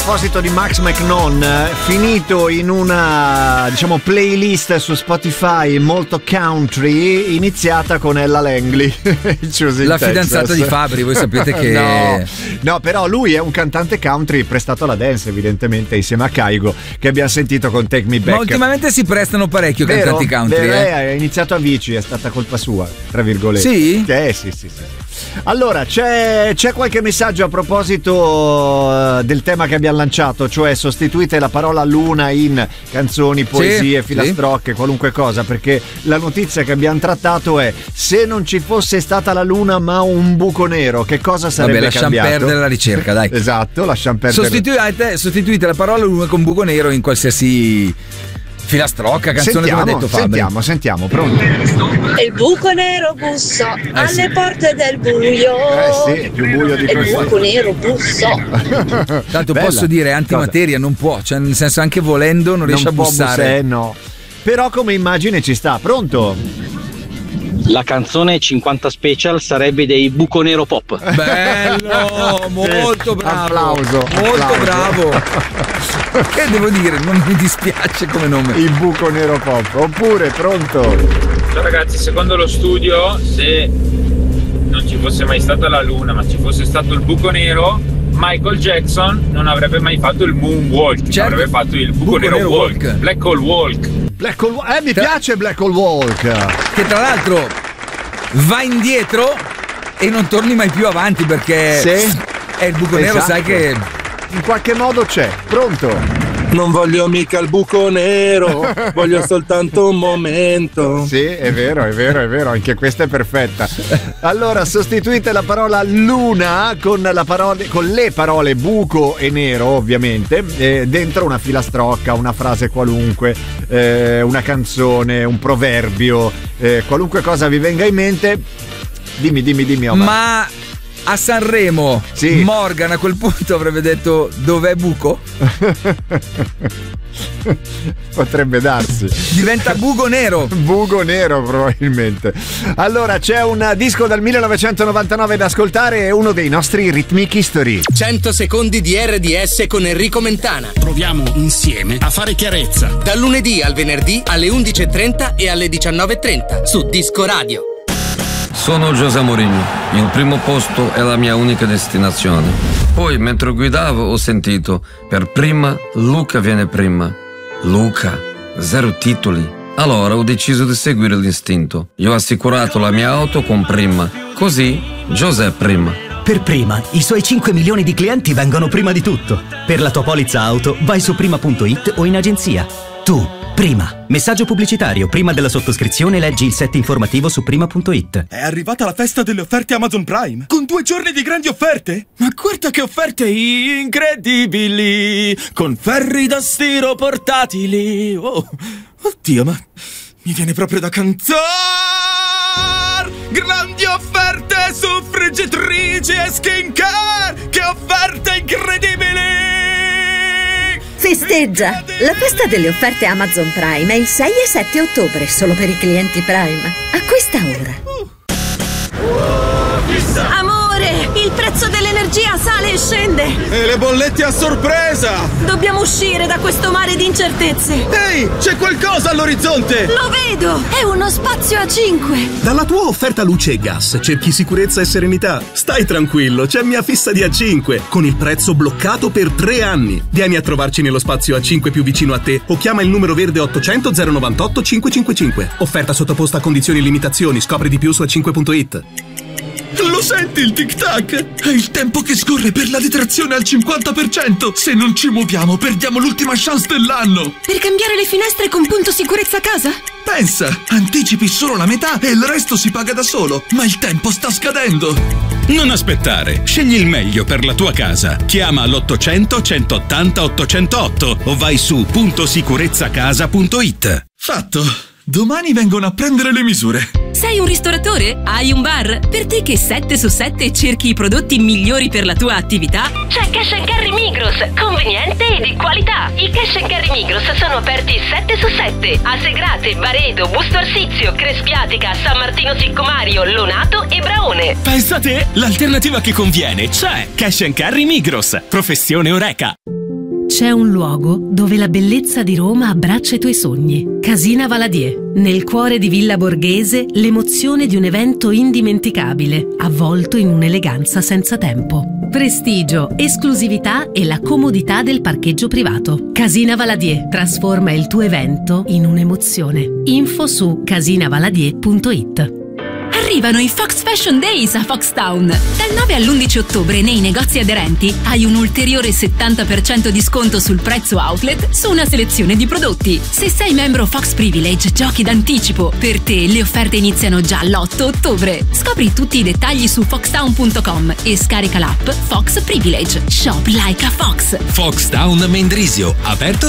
A proposito di Max McNone, finito in una, diciamo, playlist su Spotify molto country, iniziata con Ella Langley, la fidanzata di Fabri. Voi sapete che no, però lui è un cantante country prestato alla dance, evidentemente, insieme a Kygo, che abbiamo sentito con Take Me Back. Ma ultimamente si prestano parecchio cantanti country. Ha iniziato a Vici, è stata colpa sua, tra virgolette. Sì? Sì. Allora, c'è qualche messaggio a proposito del tema che abbiamo lanciato, cioè sostituite la parola luna in canzoni, poesie, filastrocche, qualunque cosa, perché la notizia che abbiamo trattato è: se non ci fosse stata la luna ma un buco nero, che cosa sarebbe cambiato? Lasciamo perdere la ricerca, dai. Esatto, lasciamo perdere. Sostituite la parola luna con buco nero in qualsiasi filastrocca, canzone, come ha detto Fabri. Sentiamo, pronto? Il buco nero bussò alle porte del buio. Sì, è più buio di così. Il buco nero bussò. Tanto bella. Posso dire antimateria, non può, cioè nel senso, anche volendo non riesce a bussare. No. Però come immagine ci sta. Pronto? La canzone 50 Special sarebbe dei Buco Nero Pop. Bello, molto bravo. Applauso. Bravo. Che devo dire, non mi dispiace come nome. Il Buco Nero Pop. Oppure, pronto? Ciao ragazzi, secondo lo studio, se non ci fosse mai stata la luna, ma ci fosse stato il buco nero, Michael Jackson non avrebbe mai fatto il moonwalk, certo. Avrebbe fatto il buco nero walk. Black Hole Walk. Mi piace Black Hole Walk. Che tra l'altro va indietro e non torni mai più avanti, perché è il buco nero, sai che in qualche modo c'è. Pronto? Non voglio mica il buco nero, voglio soltanto un momento. Sì, è vero, anche questa è perfetta. Allora, sostituite la parola luna con le parole buco e nero, ovviamente, dentro una filastrocca, una frase qualunque, una canzone, un proverbio, qualunque cosa vi venga in mente. Dimmi, Omar. Ma a Sanremo Morgan a quel punto avrebbe detto: dov'è buco? Potrebbe darsi. Diventa buco nero. Buco nero probabilmente. Allora, c'è un disco dal 1999 da ascoltare, è uno dei nostri Rhythmic History. 100 secondi di RDS con Enrico Mentana. Proviamo insieme a fare chiarezza. Dal lunedì al venerdì alle 11:30 e alle 19:30 su Disco Radio. Sono José Mourinho, il primo posto è la mia unica destinazione. Poi, mentre guidavo, ho sentito: per prima, Luca viene prima. Luca, 0 titoli. Allora ho deciso di seguire l'istinto. Io ho assicurato la mia auto con Prima. Così, José prima. Per Prima, i suoi 5 milioni di clienti vengono prima di tutto. Per la tua polizza auto, vai su prima.it o in agenzia. Tu, Prima. Messaggio pubblicitario. Prima della sottoscrizione leggi il set informativo su prima.it. È arrivata la festa delle offerte Amazon Prime, con 2 giorni di grandi offerte. Ma guarda che offerte incredibili, con ferri da stiro portatili. Oh, oddio, ma mi viene proprio da cantare. Grandi offerte su friggitrici e skincare. Che offerte incredibili! Festeggia! La festa delle offerte Amazon Prime è il 6 e 7 ottobre, solo per i clienti Prime. A questa ora. Amore, il prezzo dell'energia sale e scende. E le bollette a sorpresa! Dobbiamo uscire da questo mare di incertezze. Ehi, c'è qualcosa all'orizzonte! Lo vedo! È uno spazio a 5. Dalla tua offerta luce e gas cerchi sicurezza e serenità? Stai tranquillo, c'è mia fissa di A5 con il prezzo bloccato per 3 anni. Vieni a trovarci nello spazio A5 più vicino a te o chiama il numero verde 800 098 555. Offerta sottoposta a condizioni e limitazioni. Scopri di più su a5.it. Lo senti il tic-tac? È il tempo che scorre per la detrazione al 50%. Se non ci muoviamo perdiamo l'ultima chance dell'anno. Per cambiare le finestre con punto sicurezza a casa? Pensa, anticipi solo la metà e il resto si paga da solo. Ma il tempo sta scadendo. Non aspettare, scegli il meglio per la tua casa. Chiama l'800 180 808 o vai su puntosicurezzacasa.it. Fatto. Domani vengono a prendere le misure. Sei un ristoratore? Hai un bar? Per te che 7 su 7 cerchi i prodotti migliori per la tua attività? C'è Cash & Carry Migros, conveniente e di qualità. I Cash & Carry Migros sono aperti 7 su 7 a Segrate, Baredo, Busto Arsizio, Crespiatica, San Martino Siccomario, Lonato e Braone. Pensa te, l'alternativa che conviene c'è. Cash & Carry Migros, professione Oreca. C'è un luogo dove la bellezza di Roma abbraccia i tuoi sogni. Casina Valadier. Nel cuore di Villa Borghese, l'emozione di un evento indimenticabile, avvolto in un'eleganza senza tempo. Prestigio, esclusività e la comodità del parcheggio privato. Casina Valadier trasforma il tuo evento in un'emozione. Info su casinavaladier.it. Arrivano i Fox Fashion Days a Foxtown. Dal 9 all'11 ottobre nei negozi aderenti hai un ulteriore 70% di sconto sul prezzo outlet su una selezione di prodotti. Se sei membro Fox Privilege, giochi d'anticipo. Per te le offerte iniziano già l'8 ottobre. Scopri tutti i dettagli su foxtown.com e scarica l'app Fox Privilege. Shop like a Fox. Foxtown Mendrisio, aperto